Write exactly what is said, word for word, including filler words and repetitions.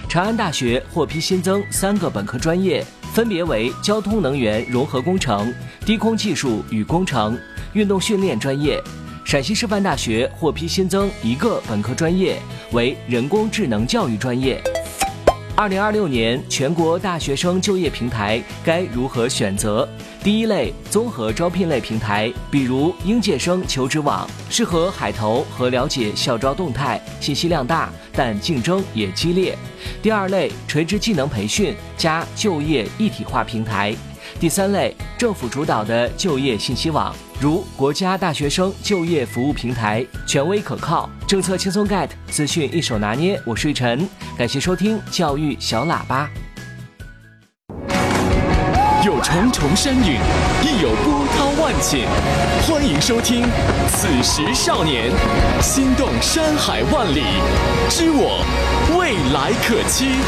长安大学获批新增三个本科专业，分别为交通能源融合工程、低空技术与工程、运动训练专业。陕西师范大学获批新增一个本科专业，为人工智能教育专业。二零二六年全国大学生就业平台该如何选择？第一类，综合招聘类平台，比如应届生求职网，适合海投和了解校招动态，信息量大，但竞争也激烈。第二类，垂直技能培训加就业一体化平台。第三类，政府主导的就业信息网，如国家大学生就业服务平台，权威可靠，政策轻松 get， 资讯一手拿捏。我是玉晨，感谢收听教育小喇叭。 有重重山岭，亦有波涛万顷。欢迎收听《此时少年》，心动山海万里，知我未来可期。